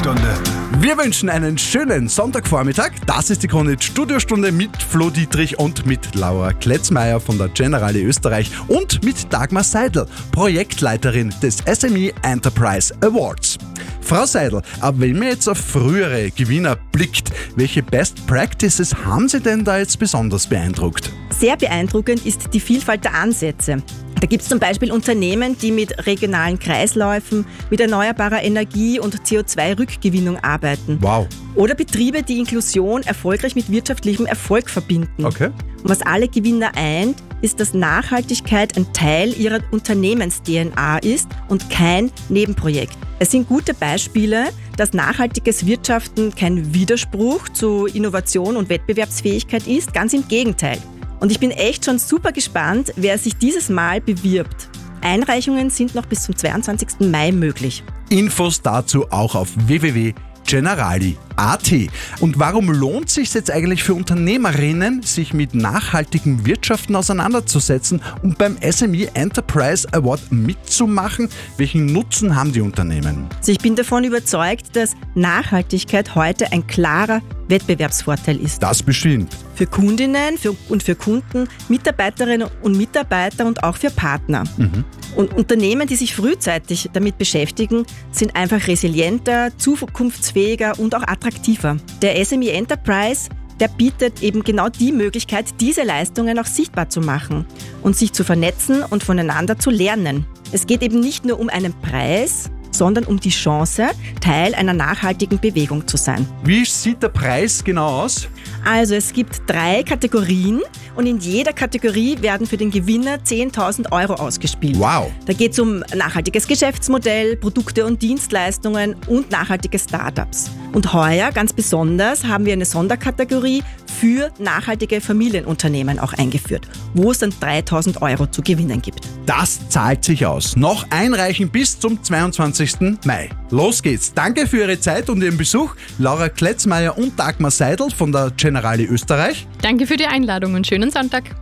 Studiostunde. Wir wünschen einen schönen Sonntagvormittag. Das ist die Krone-Hit-Studiostunde mit Flo Dietrich und mit Laura Kletzmeier von der Generali Österreich und mit Dagmar Seidel, Projektleiterin des SME Enterprise Awards. Frau Seidel, aber wenn man jetzt auf frühere Gewinner blickt, welche Best Practices haben Sie denn da jetzt besonders beeindruckt? Sehr beeindruckend ist die Vielfalt der Ansätze. Da gibt es zum Beispiel Unternehmen, die mit regionalen Kreisläufen, mit erneuerbarer Energie und CO2-Rückgewinnung arbeiten. Wow. Oder Betriebe, die Inklusion erfolgreich mit wirtschaftlichem Erfolg verbinden. Okay. Und was alle Gewinner eint, ist, dass Nachhaltigkeit ein Teil ihrer Unternehmens-DNA ist und kein Nebenprojekt. Es sind gute Beispiele, dass nachhaltiges Wirtschaften kein Widerspruch zu Innovation und Wettbewerbsfähigkeit ist, ganz im Gegenteil. Und ich bin echt schon super gespannt, wer sich dieses Mal bewirbt. Einreichungen sind noch bis zum 22. Mai möglich. Infos dazu auch auf www.generali.at. Und warum lohnt es sich jetzt eigentlich für Unternehmerinnen, sich mit nachhaltigem Wirtschaften auseinanderzusetzen und beim SME Enterprise Award mitzumachen? Welchen Nutzen haben die Unternehmen? Also ich bin davon überzeugt, dass Nachhaltigkeit heute ein klarer Wettbewerbsvorteil ist. Das bestimmt. Für Kundinnen und für Kunden, Mitarbeiterinnen und Mitarbeiter und auch für Partner. Und Unternehmen, die sich frühzeitig damit beschäftigen, sind einfach resilienter, zukunftsfähiger und auch attraktiver. Der SME Enterprise, der bietet eben genau die Möglichkeit, diese Leistungen auch sichtbar zu machen und sich zu vernetzen und voneinander zu lernen. Es geht eben nicht nur um einen Preis, sondern um die Chance, Teil einer nachhaltigen Bewegung zu sein. Wie sieht der Preis genau aus? Also es gibt 3 Kategorien und in jeder Kategorie werden für den Gewinner 10.000 Euro ausgespielt. Wow. Da geht es um nachhaltiges Geschäftsmodell, Produkte und Dienstleistungen und nachhaltige Startups. Und heuer ganz besonders haben wir eine Sonderkategorie für nachhaltige Familienunternehmen auch eingeführt, wo es dann 3.000 Euro zu gewinnen gibt. Das zahlt sich aus. Noch einreichen bis zum 22. Mai. Los geht's. Danke für Ihre Zeit und Ihren Besuch. Laura Kletzmeier und Dagmar Seidel von der Generali Österreich. Danke für die Einladung und schönen Sonntag.